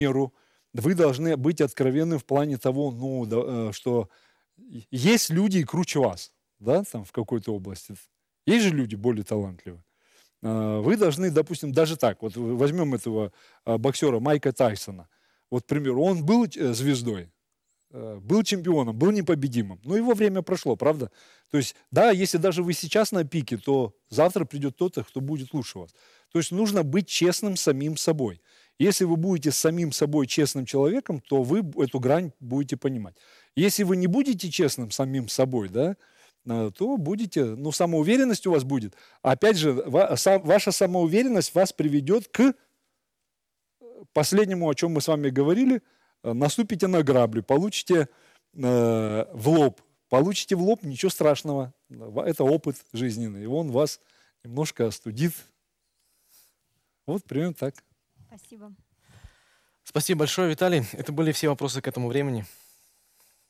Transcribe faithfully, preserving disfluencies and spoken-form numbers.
меру, вы должны быть откровенны в плане того, ну, да, э, что е есть люди и круче вас, да, там в какой-то области. Есть же люди более талантливые. А, вы должны, допустим, даже так, вот в возьмем этого, а, боксера Майка Тайсона. Вот, к примеру, он был ч звездой, э, был чемпионом, был непобедимым, но его время прошло, правда? То есть, да, если даже вы сейчас на пике, то завтра придет кто-то, кто будет лучше вас. То есть нужно быть честным с самим собой. Если вы будете с самим собой честным человеком, то вы б эту грань будете понимать. Если вы не будете честным с самим собой, да, а, то будете, ну, самоуверенность у вас будет. Опять же, ва са ваша самоуверенность вас приведет к э, последнему, о чем мы с вами говорили. Э, наступите на грабли, получите, э, в лоб. Получите в лоб- ничего страшного. Ва это опыт жизненный, и он вас немножко остудит. Вот примерно так. Спасибо. Спасибо большое, Виталий. Это были все вопросы к этому времени.